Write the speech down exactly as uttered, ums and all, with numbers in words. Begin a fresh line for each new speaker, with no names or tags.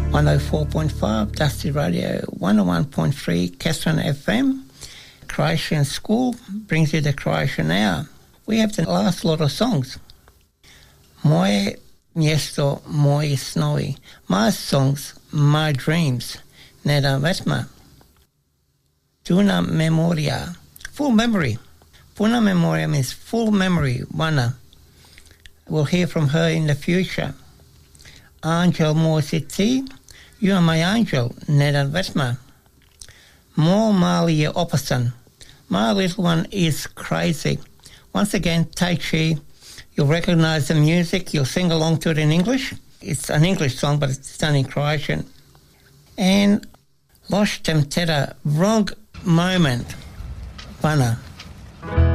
one oh four point five Dusty Radio, one oh one point three Catherine F M. Croatian School brings you the Croatian Hour. We have the last lot of songs. Moje mjesto, moji snovi. My songs, my dreams. Neda Vesma. Puna memoria. Full memory. Puna memoria means full memory. Wana. We'll hear from her in the future. Angel Morsiti. You are my angel. Neda Vesma. More Malia Opposan. My little one is crazy. Once again, Tai Chi. You'll recognise the music. You'll sing along to it in English. It's an English song, but it's done in Croatian. And Losh Temtera, Wrong Moment. Vana.